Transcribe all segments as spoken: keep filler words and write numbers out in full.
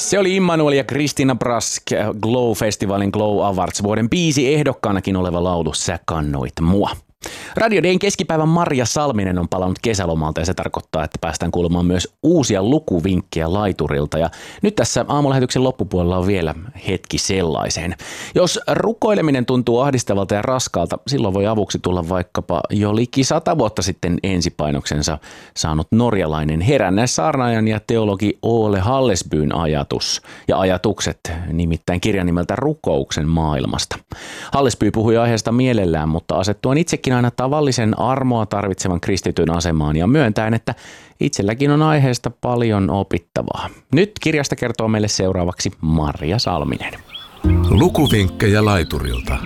Se oli Immanuel ja Christina Brask Glow-festivaalin Glow Awards vuoden biisi ehdokkaanakin oleva laulu Sä kannoit mua. Radio Dayn keskipäivän Marja Salminen on palannut kesälomalta ja se tarkoittaa, että päästään kuulemaan myös uusia lukuvinkkejä laiturilta. Ja nyt tässä aamulähetyksen loppupuolella on vielä hetki sellaiseen. Jos rukoileminen tuntuu ahdistavalta ja raskaalta, silloin voi avuksi tulla vaikkapa jo liki sata vuotta sitten ensipainoksensa saanut norjalainen herännäissaarnaajan ja teologi Ole Hallesbyn ajatus ja ajatukset, nimittäin kirjan nimeltä Rukouksen maailmasta. Hallesby puhui aiheesta mielellään, mutta asettuaan itsekin aina tavallisen armoa tarvitsevan kristityn asemaan ja myöntäen, että itselläkin on aiheesta paljon opittavaa. Nyt kirjasta kertoo meille seuraavaksi Marja Salminen. Lukuvinkkejä laiturilta.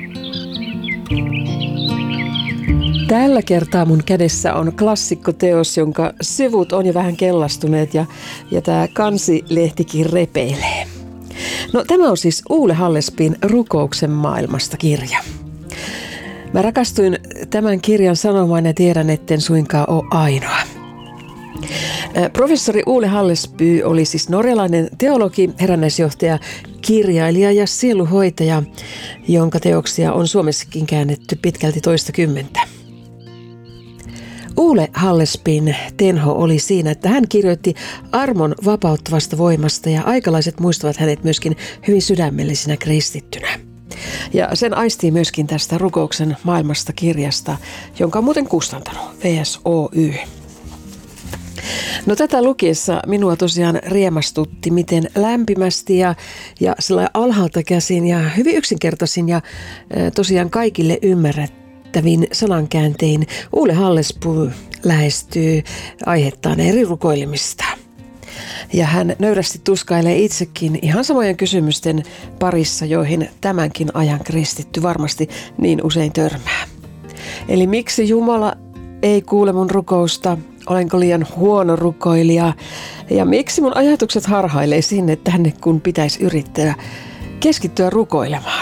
Tällä kertaa mun kädessä on klassikkoteos, jonka sivut on jo vähän kellastuneet ja, ja tämä kansilehtikin repeilee. No, tämä on siis Ole Hallesbyn Rukouksen maailmasta -kirja. Mä rakastuin tämän kirjan sanomaan ja tiedän, etten suinkaan ole ainoa. Professori Ole Hallesby oli siis norjalainen teologi, herännäisjohtaja, kirjailija ja sieluhoitaja, jonka teoksia on Suomessakin käännetty pitkälti toista kymmentä. Ole Hallesbyn tenho oli siinä, että hän kirjoitti armon vapauttavasta voimasta ja aikalaiset muistavat hänet myöskin hyvin sydämellisenä kristittynä. Ja sen aistii myöskin tästä Rukouksen maailmasta -kirjasta, jonka on muuten kustantanut V S O Y. No, tätä lukiessa minua tosiaan riemastutti, miten lämpimästi ja, ja sillä alhaalta käsin ja hyvin yksinkertaisin ja tosiaan kaikille ymmärrettävin sanankääntein Ole Hallesby lähestyy aihettaan eri rukoilemista. Ja hän nöyrästi tuskailee itsekin ihan samojen kysymysten parissa, joihin tämänkin ajan kristitty varmasti niin usein törmää. Eli miksi Jumala ei kuule mun rukousta? Olenko liian huono rukoilija? Ja miksi mun ajatukset harhailee sinne tänne, kun pitäisi yrittää keskittyä rukoilemaan?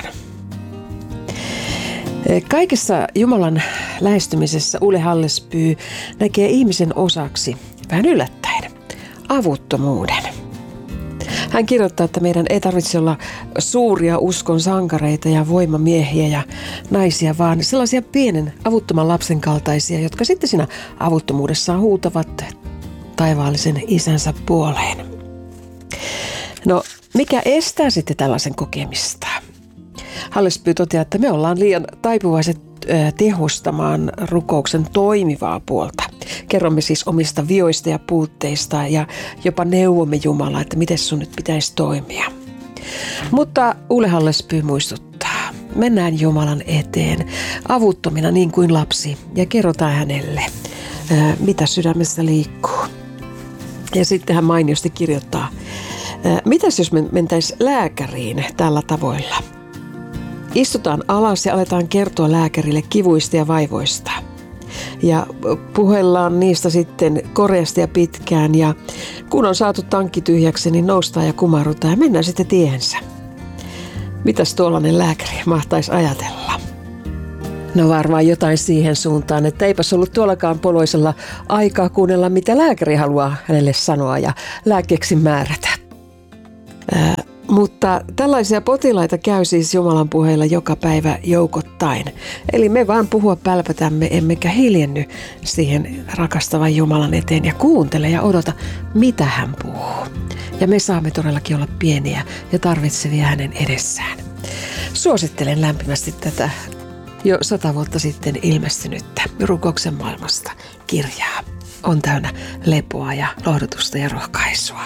Kaikessa Jumalan lähestymisessä Ole Hallesby näkee ihmisen osaksi vähän yllättäen avuttomuuden. Hän kirjoittaa, että meidän ei tarvitse olla suuria uskon sankareita ja voimamiehiä ja naisia, vaan sellaisia pienen avuttoman lapsen kaltaisia, jotka sitten siinä avuttomuudessaan huutavat taivaallisen isänsä puoleen. No, mikä estää sitten tällaisen kokemista? Hallesby toteaa, että me ollaan liian taipuvaiset tehostamaan rukouksen toimivaa puolta. Kerromme siis omista vioista ja puutteista ja jopa neuvomme Jumalaa, että miten sun nyt pitäisi toimia. Mutta Ole Hallesby muistuttaa. Mennään Jumalan eteen avuttomina niin kuin lapsi ja kerrotaan hänelle, mitä sydämessä liikkuu. Ja sitten hän mainiosti kirjoittaa, mitäs jos me mentäisiin lääkäriin tällä tavoilla? Istutaan alas ja aletaan kertoa lääkärille kivuista ja vaivoista. Ja puhellaan niistä sitten koreasti ja pitkään. Ja kun on saatu tankki tyhjäksi, niin noustaan ja kumarrutaan ja mennään sitten tiehensä. Mitäs tuollainen lääkäri mahtaisi ajatella? No, varmaan jotain siihen suuntaan, että eipäs ollut tuollakaan poloisella aikaa kuunnella, mitä lääkäri haluaa hänelle sanoa ja lääkkeeksi määrätä. Ää, Mutta tällaisia potilaita käy siis Jumalan puheilla joka päivä joukottain. Eli me vaan puhua pälpätämme, emmekä hiljenny siihen rakastavan Jumalan eteen ja kuuntele ja odota, mitä hän puhuu. Ja me saamme todellakin olla pieniä ja tarvitsevia hänen edessään. Suosittelen lämpimästi tätä jo sata vuotta sitten ilmestynyttä Rukouksen maailmasta -kirjaa. On täynnä lepoa ja lohdutusta ja rohkaisua.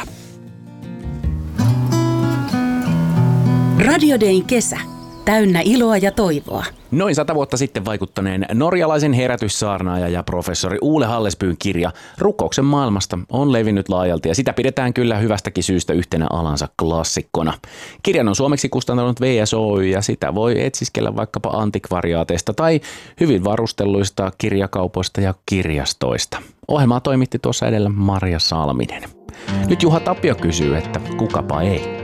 Radio Dayn kesä. Täynnä iloa ja toivoa. Noin sata vuotta sitten vaikuttaneen norjalaisen herätyssaarnaaja ja professori Ole Hallesbyn kirja Rukouksen maailmasta on levinnyt laajalti ja sitä pidetään kyllä hyvästäkin syystä yhtenä alansa klassikkona. Kirjan on suomeksi kustantanut V S O Y ja sitä voi etsiskellä vaikkapa antikvariaateista tai hyvin varustelluista kirjakaupoista ja kirjastoista. Ohjelmaa toimitti tuossa edellä Marja Salminen. Nyt Juha Tapio kysyy, että kukapa ei.